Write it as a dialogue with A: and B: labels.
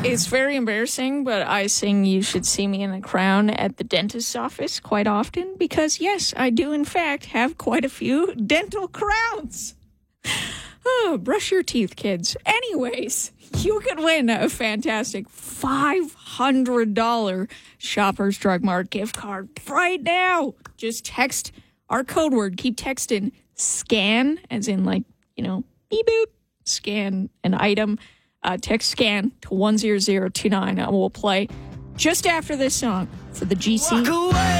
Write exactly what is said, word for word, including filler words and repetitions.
A: It's very embarrassing, but I sing You Should See Me in the Crown at the dentist's office quite often because, yes, I do, in fact, have quite a few dental crowns. Oh, brush your teeth, kids. Anyways, you could win a fantastic five hundred dollars Shoppers Drug Mart gift card right now. Just text our code word. Keep texting SCAN, as in, like, you know, beep boop, scan an item. Uh, text SCAN to one zero zero two nine, and we'll play just after this song for the G C.
B: Walk away.